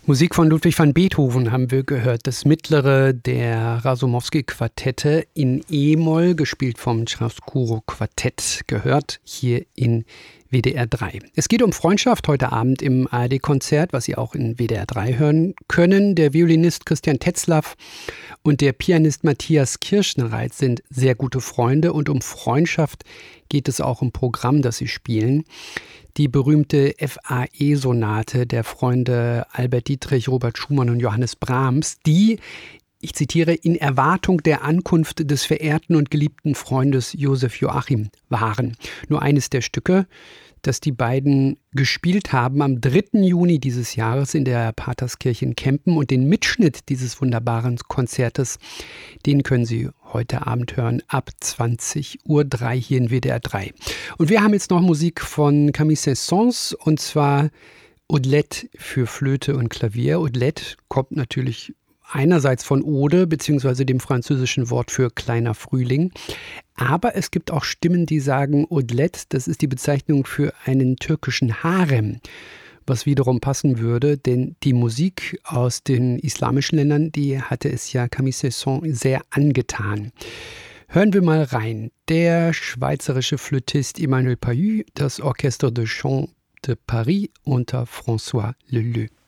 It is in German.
Musik von Ludwig van Beethoven haben wir gehört. Das mittlere der Rasumowski-Quartette in E-Moll, gespielt vom Chiaroscuro-Quartett, gehört hier in WDR 3. Es geht um Freundschaft heute Abend im ARD-Konzert, was Sie auch in WDR 3 hören können. Der Violinist Christian Tetzlaff und der Pianist Matthias Kirschnereit sind sehr gute Freunde. Und um Freundschaft geht es auch im Programm, das sie spielen. Die berühmte FAE-Sonate der Freunde Albert Dietrich, Robert Schumann und Johannes Brahms, die, ich zitiere, in Erwartung der Ankunft des verehrten und geliebten Freundes Josef Joachim waren. Nur eines der Stücke, das die beiden gespielt haben am 3. Juni dieses Jahres in der Paterskirche in Kempen. Und den Mitschnitt dieses wunderbaren Konzertes, den können Sie heute Abend hören ab 20:03 Uhr hier in WDR 3. Und wir haben jetzt noch Musik von Camille Saint-Saëns, und zwar Audlette für Flöte und Klavier. Audlette kommt natürlich einerseits von Ode, beziehungsweise dem französischen Wort für kleiner Frühling. Aber es gibt auch Stimmen, die sagen, Audlette, das ist die Bezeichnung für einen türkischen Harem, was wiederum passen würde, denn die Musik aus den islamischen Ländern, die hatte es ja Camille Saint-Saëns sehr angetan. Hören wir mal rein. Der schweizerische Flötist Emmanuel Pahud, das Orchestre de Chant de Paris unter François Leleux.